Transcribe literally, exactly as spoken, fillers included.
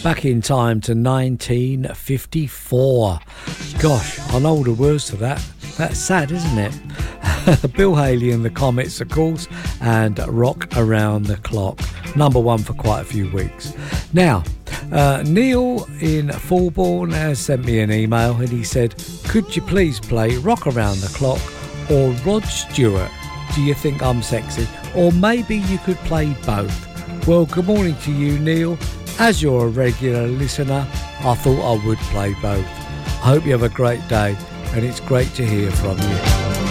back in time to nineteen fifty-four. Gosh, I know all the words to that. That's sad, isn't it? Bill Haley and the Comets, of course, and Rock Around the Clock. Number one for quite a few weeks. Now, uh, Neil in Fulbourn has sent me an email and he said, could you please play Rock Around the Clock or Rod Stewart, Do You Think I'm Sexy? Or maybe you could play both. Well, good morning to you, Neil. As you're a regular listener, I thought I would play both. I hope you have a great day, and it's great to hear from you.